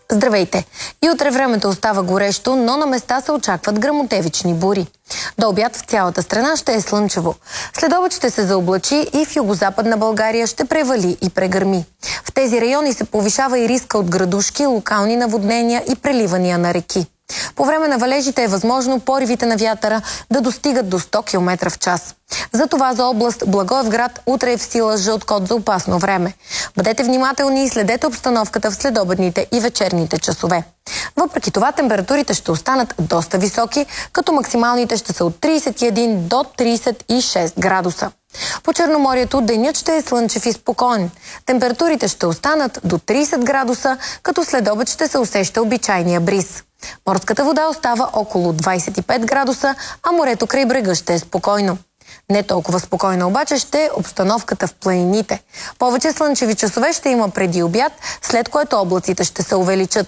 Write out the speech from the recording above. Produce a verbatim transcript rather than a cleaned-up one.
Здравейте! И утре времето остава горещо, но на места се очакват гръмотевични бури. До обяд в цялата страна ще е слънчево. Следобед ще се заоблачи и в югозападна България ще превали и прегърми. В тези райони се повишава и риска от градушки, локални наводнения и преливания на реки. По време на валежите е възможно поривите на вятъра да достигат до сто километра в час. Затова за област Благоевград утре е в сила жълт код за опасно време. Бъдете внимателни и следете обстановката в следобедните и вечерните часове. Въпреки това температурите ще останат доста високи, като максималните ще са от тридесет и един до тридесет и шест градуса. По Черноморието денят ще е слънчев и спокоен. Температурите ще останат до тридесет градуса, като следобед ще се усеща обичайния бриз. Морската вода остава около двадесет и пет градуса, а морето край брега ще е спокойно. Не толкова спокойна обаче ще е обстановката в планините. Повече слънчеви часове ще има преди обяд, след което облаците ще се увеличат.